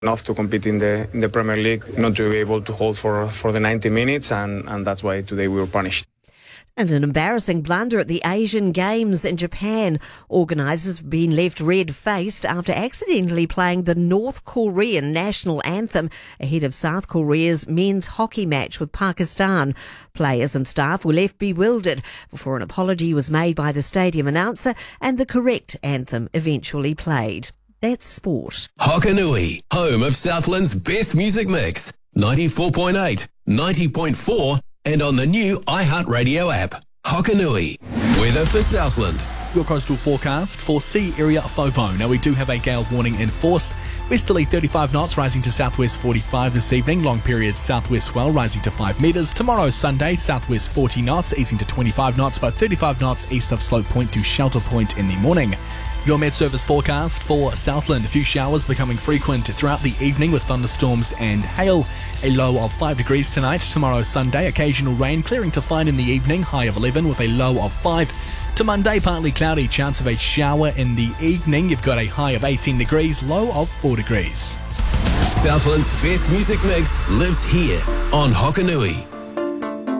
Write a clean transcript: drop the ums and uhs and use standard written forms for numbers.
enough to compete in the Premier League, not to be able to hold for the 90 minutes, and that's why today we were punished. And an embarrassing blunder at the Asian Games in Japan. Organisers have been left red-faced after accidentally playing the North Korean national anthem ahead of South Korea's men's hockey match with Pakistan. Players and staff were left bewildered before an apology was made by the stadium announcer and the correct anthem eventually played. That's sport. Hokanui, home of Southland's best music mix. 94.8, 90.4 and on the new iHeartRadio app. Hokanui, weather for Southland. Your coastal forecast for sea area FOVO. Now we do have a gale warning in force. Westerly 35 knots rising to southwest 45 this evening. Long period southwest swell rising to 5 metres. Tomorrow Sunday southwest 40 knots easing to 25 knots, but 35 knots east of Slope Point to Shelter Point in the morning. Your Met Service forecast for Southland. A few showers becoming frequent throughout the evening with thunderstorms and hail. A low of 5 degrees tonight. Tomorrow Sunday, occasional rain clearing to fine in the evening. High of 11 with a low of 5. To Monday, partly cloudy, chance of a shower in the evening. You've got a high of 18 degrees, low of 4 degrees. Southland's best music mix lives here on Hokanui.